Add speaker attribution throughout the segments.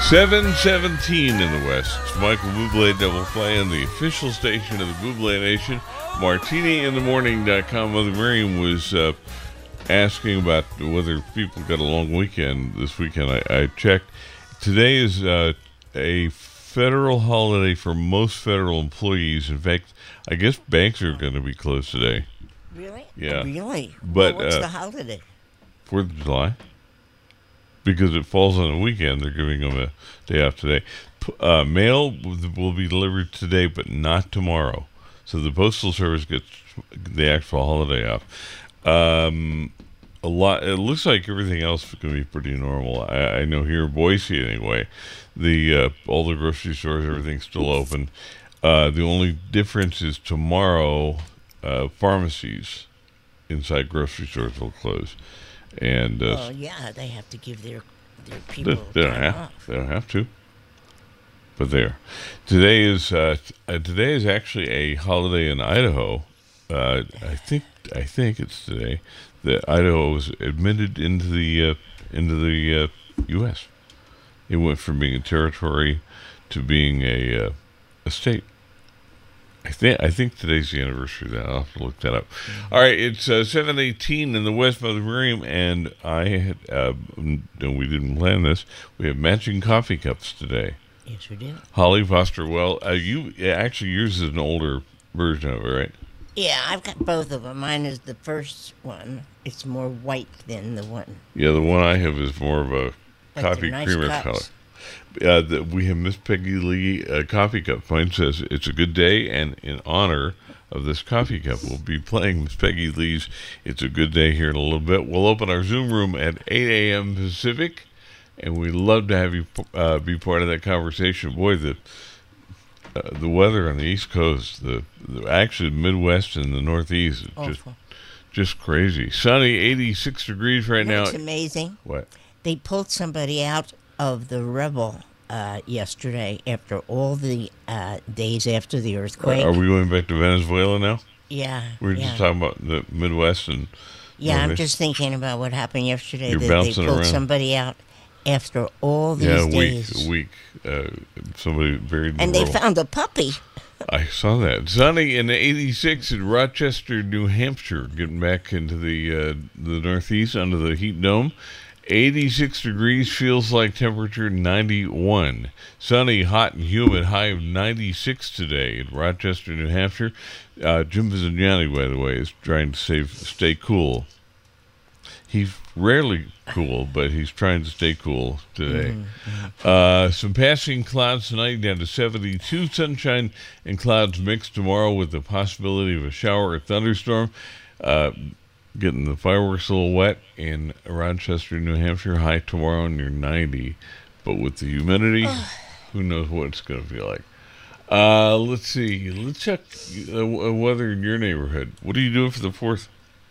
Speaker 1: 7:17 in the West. It's Michael Bublé Double Play on the official station of the Bublé Nation. MartiniInTheMorning.com. Mother Miriam was asking about whether people got a long weekend this weekend. I checked. Today is a federal holiday for most federal employees. In fact, I guess banks are going to be closed today.
Speaker 2: Really?
Speaker 1: Yeah.
Speaker 2: Really?
Speaker 1: But
Speaker 2: what's the holiday?
Speaker 1: 4th of July. Because it falls on a weekend, they're giving them a day off today. Mail will be delivered today, but not tomorrow. So the Postal Service gets the actual holiday off. It looks like everything else is going to be pretty normal. I know here in Boise, anyway, all the grocery stores, everything's still open. The only difference is tomorrow, pharmacies inside grocery stores will close. And
Speaker 2: yeah, they have to give their people
Speaker 1: they
Speaker 2: time off.
Speaker 1: They don't have to. But there. Today is actually a holiday in Idaho. I think it's today that Idaho was admitted into the U.S. It went from being a territory to being a state. I think today's the anniversary of that. I'll have to look that up. All right, it's 7:18 in the West, Mother Miriam, and I had, we didn't plan this. We have matching coffee cups today.
Speaker 2: Yes, we did.
Speaker 1: Holly Foster Well, yours is an older version of it, right?
Speaker 2: Yeah, I've got both of them. Mine is the first one. It's more white than the one.
Speaker 1: Yeah, the one I have is more of a
Speaker 2: But
Speaker 1: coffee
Speaker 2: they're nice
Speaker 1: creamer
Speaker 2: cups.
Speaker 1: color. We have Miss Peggy Lee coffee cup. Mine says it's a good day, and in honor of this coffee cup, we'll be playing Miss Peggy Lee's "It's a Good Day" here in a little bit. We'll open our Zoom room at 8 a.m. Pacific, and we'd love to have you be part of that conversation. Boy, the weather on the East Coast, actually the Midwest and the Northeast, is just crazy. Sunny, 86 degrees right now.
Speaker 2: It's amazing.
Speaker 1: What?
Speaker 2: They pulled somebody out of the Rebel yesterday after all the days after the earthquake.
Speaker 1: Are we going back to Venezuela now?
Speaker 2: Yeah.
Speaker 1: We were just talking about the Midwest and...
Speaker 2: Yeah, I'm
Speaker 1: Northeast.
Speaker 2: just thinking about what happened yesterday.
Speaker 1: You're
Speaker 2: They
Speaker 1: bouncing
Speaker 2: pulled
Speaker 1: around.
Speaker 2: somebody out after all these
Speaker 1: Yeah,
Speaker 2: days.
Speaker 1: a week. Somebody buried in
Speaker 2: And
Speaker 1: the
Speaker 2: they
Speaker 1: rubble.
Speaker 2: found a puppy.
Speaker 1: I saw that. Sunny in the 86 in Rochester, New Hampshire, getting back into the Northeast under the heat dome. 86 degrees, feels like temperature 91. Sunny, hot and humid, high of 96 today in Rochester, New Hampshire. Jim Vizignani, by the way, is trying to stay cool. He's rarely cool, but he's trying to stay cool today. Some passing clouds tonight, down to 72. Sunshine and clouds mixed tomorrow with the possibility of a shower or thunderstorm. Getting the fireworks a little wet in Rochester, New Hampshire. High tomorrow near 90. But with the humidity, who knows what it's going to feel like. Let's see. Let's check weather in your neighborhood. What are you doing for the 4th?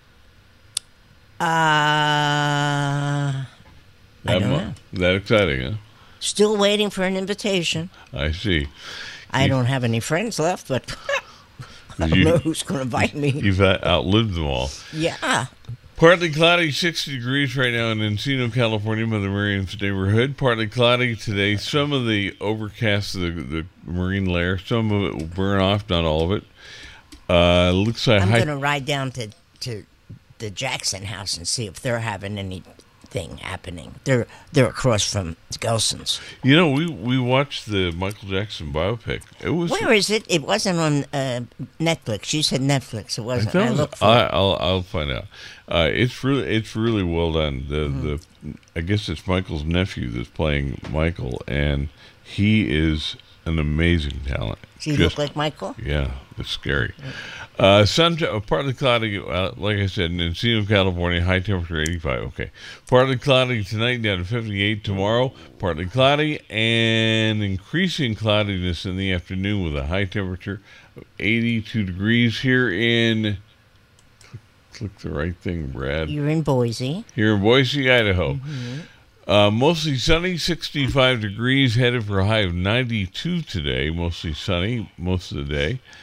Speaker 2: I don't know.
Speaker 1: That exciting, huh?
Speaker 2: Still waiting for an invitation.
Speaker 1: I see.
Speaker 2: I don't have any friends left, but I don't know who's going to invite me.
Speaker 1: You've outlived them all.
Speaker 2: Yeah.
Speaker 1: Partly cloudy, 60 degrees right now in Encino, California, Mother Miriam's neighborhood. Partly cloudy today. Some of the overcast, the marine layer, some of it will burn off, not all of it. Looks like
Speaker 2: I'm going to ride down to the Jackson house and see if they're having anything happening. They're across from Gelson's.
Speaker 1: You know, we watched the Michael Jackson biopic.
Speaker 2: Where is it? It wasn't on Netflix. You said Netflix. It wasn't. I looked for it.
Speaker 1: I'll find out. It's really well done. I guess it's Michael's nephew that's playing Michael, and he is an amazing talent.
Speaker 2: Does he look like Michael?
Speaker 1: Yeah, it's scary. Partly cloudy, like I said, in Encino, California, high temperature 85. Okay. Partly cloudy tonight, down to 58 tomorrow. Partly cloudy and increasing cloudiness in the afternoon with a high temperature of 82 degrees here in... Click the right thing, Brad.
Speaker 2: You're in Boise.
Speaker 1: Here in Boise, Idaho. Mostly sunny, 65 degrees, headed for a high of 92 today. Mostly sunny most of the day.